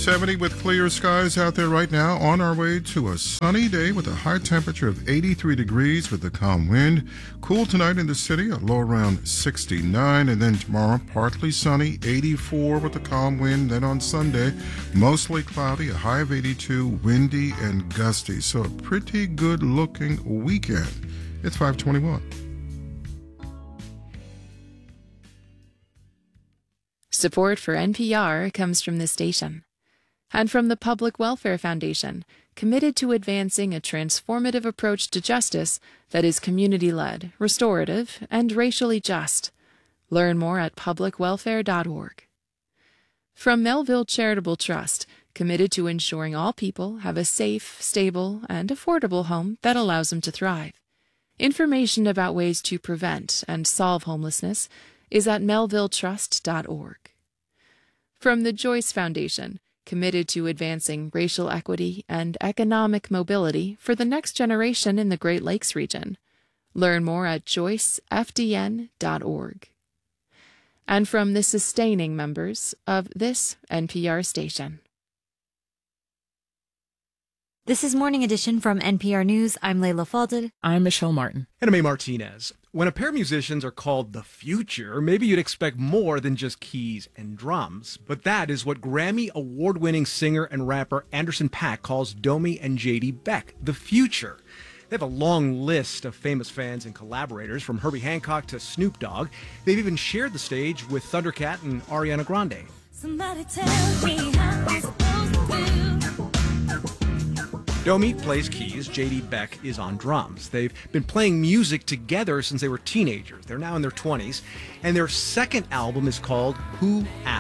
70 with clear skies out there right now. On our way to a sunny day with a high temperature of 83 degrees with a calm wind. Cool tonight in the city, a low around 69. And then tomorrow, partly sunny, 84 with a calm wind. Then on Sunday, mostly cloudy, a high of 82, windy and gusty. So a pretty good looking weekend. It's 521. Support for NPR comes from this station and from the Public Welfare Foundation, committed to advancing a transformative approach to justice that is community-led, restorative, and racially just. Learn more at publicwelfare.org. From Melville Charitable Trust, committed to ensuring all people have a safe, stable, and affordable home that allows them to thrive. Information about ways to prevent and solve homelessness is at melvilletrust.org. From the Joyce Foundation, committed to advancing racial equity and economic mobility for the next generation in the Great Lakes region. Learn more at joycefdn.org. And from the sustaining members of this NPR station. This is Morning Edition from NPR News. I'm Layla Fadel. I'm Michelle Martin. And I'm A. Martinez. When a pair of musicians are called the future, maybe you'd expect more than just keys and drums. But that is what Grammy award-winning singer and rapper Anderson .Paak calls Domi and J.D. Beck, the future. They have a long list of famous fans and collaborators, from Herbie Hancock to Snoop Dogg. They've even shared the stage with Thundercat and Ariana Grande. Somebody tell me how I'm supposed to do. Domi plays keys, J.D. Beck is on drums. They've been playing music together since they were teenagers. They're now in their 20s, and their second album is called Who Asked?